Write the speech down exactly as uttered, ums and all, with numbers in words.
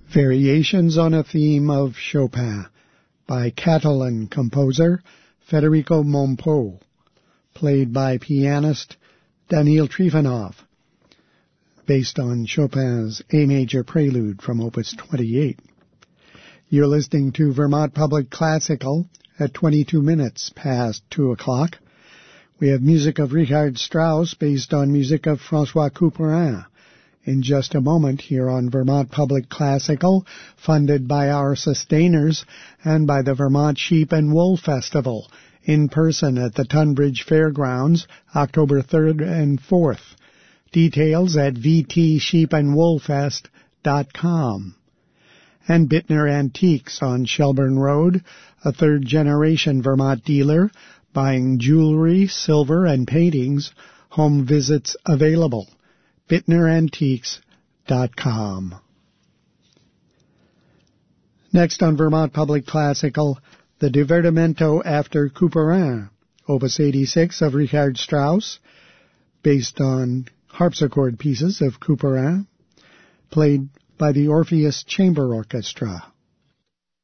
Variations on a Theme of Chopin by Catalan composer Federico Mompo, played by pianist Daniil Trifonov, based on Chopin's A Major Prelude from Opus twenty-eight. You're listening to Vermont Public Classical at twenty-two minutes past two o'clock. We have music of Richard Strauss based on music of François Couperin. In just a moment here on Vermont Public Classical, funded by our sustainers and by the Vermont Sheep and Wool Festival, in person at the Tunbridge Fairgrounds, October third and fourth. Details at v t sheep and wool fest dot com. And Bittner Antiques on Shelburne Road, a third-generation Vermont dealer, buying jewelry, silver, and paintings. Home visits available. bittner antiques dot com. Next on Vermont Public Classical, the Divertimento after Couperin, Opus eighty-six of Richard Strauss, based on harpsichord pieces of Couperin, played by the Orpheus Chamber Orchestra.